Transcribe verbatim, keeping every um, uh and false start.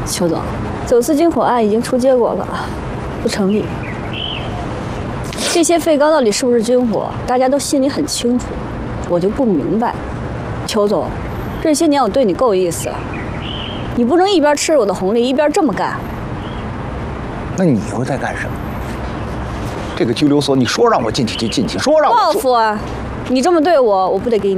邱总，走私军火案已经出结果了，不成立。这些废钢到底是不是军火，大家都心里很清楚，我就不明白。邱总，这些年我对你够意思，你不能一边吃我的红利，一边这么干。 那你又在干什么？这个拘留所，你说让我进去就进去，说让我报复啊！你这么对我，我不得给你。